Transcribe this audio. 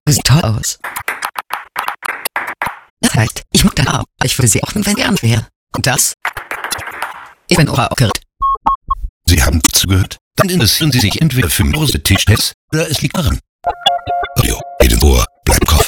Sieht toll aus. Das heißt, ich mag dann auch. Ich würde sie auch, wenn sie ernst wäre. Und das? Ich bin aufgeregt. Sie haben zugehört? Dann interessieren Sie sich entweder für Mausetischtests oder es liegt daran. Radio, geht ins Ohr, bleibt Kopf.